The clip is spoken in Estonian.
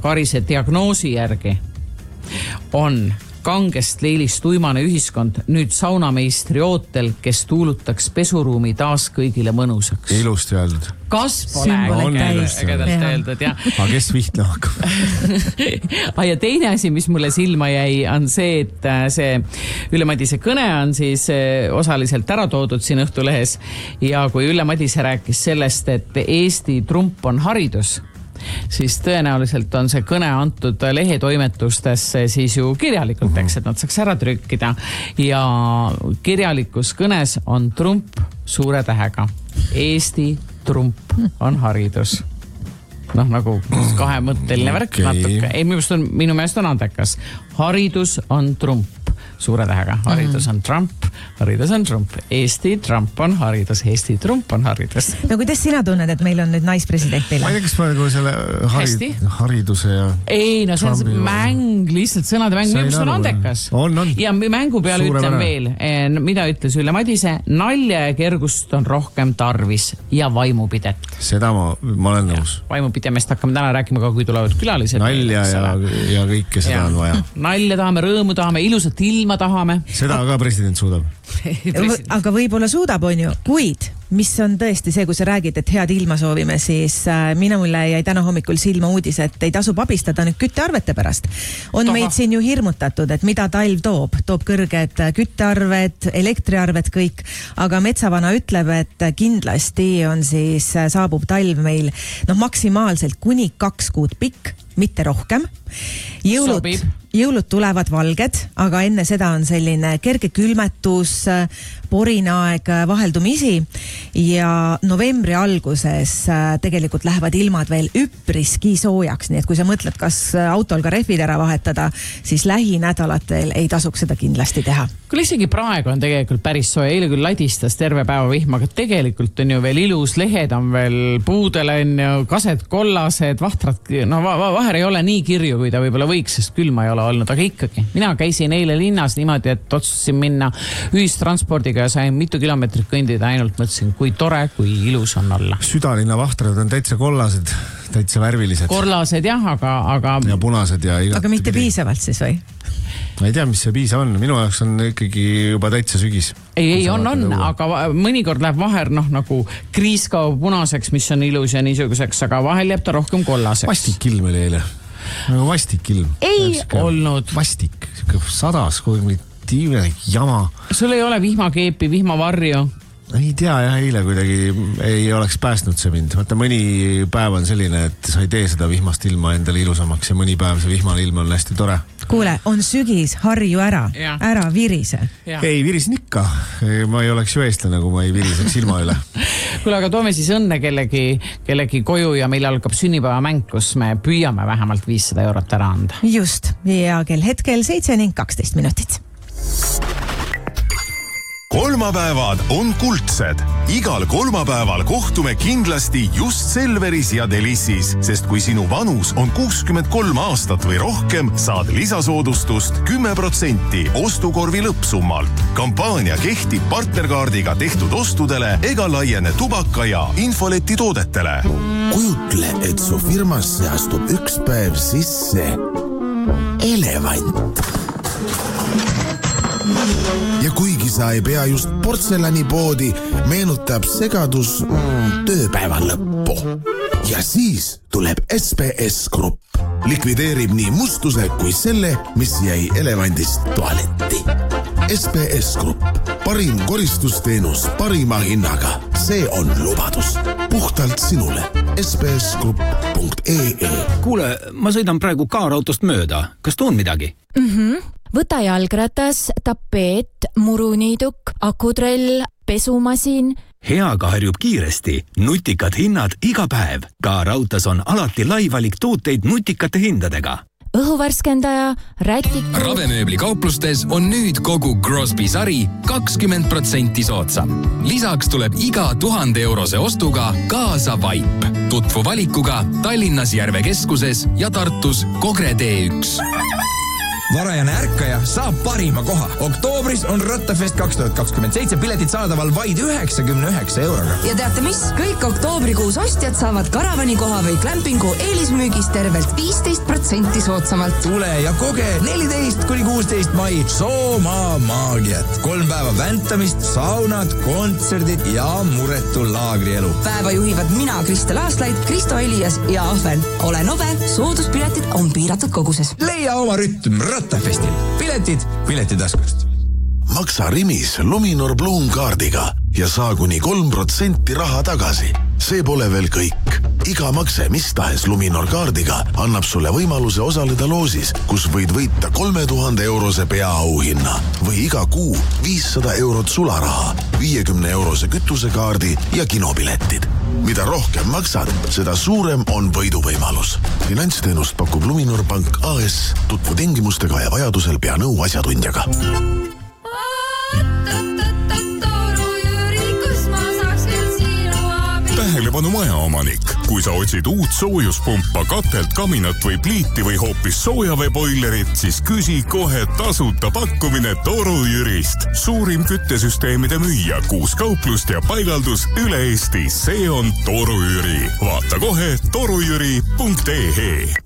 Karise diagnoosi järgi on kangest leilist uimane ühiskond nüüd saunameistri ootel, kes tuulutaks pesuruumi taas kõigile mõnusaks. Ilusti öeldud. Kas pole ägedalt öeldud, jah. Aga kes vihtlema hakkab? Ja teine asi, mis mulle silma jäi, on see, et see Ülle Madise kõne on siis osaliselt ära toodud siin Õhtulehes ja kui Ülle Madise rääkis sellest, et Eesti trump on haridus, siis tõenäoliselt on see kõne antud lehetoimetustesse siis ju kirjalikult, eks, et nad saaks ära trükkida ja kirjalikus kõnes on trump suure tähega. Eesti trump on haridus. Nagu kahemõtteline värk natuke. Ei, minu meelest on andekas. Haridus on trump. Suure tähega. Haridus on Trump, haridus on Trump. Eesti Trump on haridus, Eesti Trump on haridus. No kuidas sina tunned, et meil on nüüd naispresident teile? Ma ei tea, kas praegu selle hariduse ja... Ei, no see on mäng, lihtsalt sõnade mäng, mis on andekas. On. Ja mängu peale ütlen veel, mida ütles Ülle Madise, nalja ja kergust on rohkem tarvis ja vaimupidet. Seda ma olen nõus. Vaimupidemest hakkame täna rääkima ka, kui tulevad külalised. Nalja ja kõike seda on vaja. Nalja tahame, rõõmu tahame, ilusat ilma tahame. Seda ka president suudab. Aga võib-olla suudab, on ju, kuid mis on tõesti see, kui sa räägid, et head ilma soovime, siis mulle jäi täna hommikul silma uudis, et ei tasu pabistada nüüd küttearvete pärast. On meid siin ju hirmutatud, et mida talv toob. Toob kõrged küttearved, elektriarved, kõik. Aga Metsavana ütleb, et kindlasti on siis saabub talv meil maksimaalselt kuni 2 kuud pikk, mitte rohkem. Jõulud tulevad valged, aga enne seda on selline kerge külmetus, porinaeg vaheldumisi ja novembri alguses tegelikult lähevad ilmad veel üpriski soojaks, nii et kui sa mõtled, kas autol ka rehvid ära vahetada, siis lähinädalatel ei tasuks seda kindlasti teha. Küll isegi praegu on tegelikult päris soe, eile küll ladistas terve päeva vihma, aga tegelikult on ju veel ilus, lehed on veel puudel, on ju kased kollased, vahtrad, vaher ei ole nii kirju, kui ta võib-olla võiks, sest külma ei ole olnud, aga ikkagi. Mina käisin eile linnas niimoodi, et otsustasin minna ühistranspordiga ja sain mitu kilomeetrit kõndida, ainult mõtlesin, kui tore, kui ilus on olla. Südalinna vahtrad on täitsa kollased, täitsa värvilised. Kollased jah, aga... Ja punased ja igat... Aga mitte piisavalt siis või? Ma ei tea, mis see piisav on. Minu jaoks on ikkagi juba täitsa sügis. Ei, on, aga mõnikord läheb vaher nagu kriiskau punaseks, mis on ilus ja niisuguseks, aga vahel jääb ta rohkem kollaseks. Vastik ilm oli eile. Vastik ilm. Ei olnud. Vastik. Sadas, kui tiivnelik jama. Sul ei ole vihmakeepi, vihmavarju? Ei tea, jah, eile kuidagi ei oleks päästnud see mind. Vaata, mõni päev on selline, et sa ei tee seda vihmast ilma endale ilusamaks ja mõni päev see vihmane ilm on hästi tore. Kuule, on sügis, harju ära. Ära virise. Ei, virisin ikka. Ma ei oleks ju eestlane, kui ma ei viriseks ilma üle. Kuule, aga toome siis õnne kellegi koju ja meil algab sünnipäevamäng, kus me püüame vähemalt 500 eurot ära anda. Just, ja kell hetkel 7:12 minutit. Kolmapäevad on kuldsed. Igal kolmapäeval kohtume kindlasti just Selveris ja Delissis, sest kui sinu vanus on 63 aastat või rohkem, saad lisasoodustust 10% ostukorvi lõppsummalt. Kampaania kehtib partnerkaardiga tehtud ostudele ega laiene tubaka ja infoleti toodetele. Kujutle, et su firmasse astub üks päev sisse elevant. Ja kuigi sa ei pea just portselanipoodi, meenutab segadus tööpäeva lõppu. Ja siis tuleb SPS Grupp. Likvideerib nii mustuse kui selle, mis jäi elevandist tualetti. SPS Grupp. Parim koristusteenus parima hinnaga. See on lubadus. Puhtalt sinule. spsgrupp.ee. Kuule, ma sõidan praegu kaarautost mööda. Kas toon midagi? Võta jalgratas, tapeet, muruniiduk, akutrell, pesumasin. Heaga harjub kiiresti. Nutikad hinnad iga päev. Kaarautas on alati laivalik tooteid nutikate hindadega. Õhuvärskendaja, rätik... Ravemööbli kauplustes on nüüd kogu Crosby sari 20% soodsam. Lisaks tuleb iga 1000 eurose ostuga kaasa vaip. Tutvu valikuga Tallinnas Järve keskuses ja Tartus Kogre T1. Varajane ärkaja saab parima koha. Oktoobris on Rattafest 2027 piletid saadaval vaid 99 euroga. Ja teate mis? Kõik oktoobrikuus ostjad saavad karavani koha või klämpingu eelismüügis tervelt 15% 30% soodsamalt. Tule ja koge 14-16 mai Soomaa maagiat. 3 päeva väntamist, saunad, kontserdid ja muretu laagrielu. Päeva juhivad mina, Kristel Aaslaid, Kristo Elias ja Ahven. Ole nobe, sooduspiletid on piiratud koguses. Leia oma rütm Rattafestil. Piletid Piletitaskust. Maksa Rimis Luminor Bloom kaardiga ja saa kuni 3% raha tagasi. See pole veel kõik. Iga makse mis tahes Luminor kaardiga annab sulle võimaluse osaleda loosis, kus võid võita 3000 eurose peaauhinna või iga kuu 500 eurot sularaha, 50 eurose kütusekaardi ja kinopiletid. Mida rohkem maksad, seda suurem on võiduvõimalus. Finantsteenust pakub Luminor Pank AS. Tutvu tingimustega ja vajadusel pea nõu asjatundjaga. Tähelepanu majaomanik. Kui sa otsid uut soojuspumpa, katelt, kaminat või pliiti või hoopis soojaveeboilerit, siis küsi kohe tasuta pakkumine Toru Jürist. Suurim küttesüsteemide müüja, 6 kauplust ja paigaldus üle Eesti. See on Toru Jüri. Vaata kohe torujüri.ee.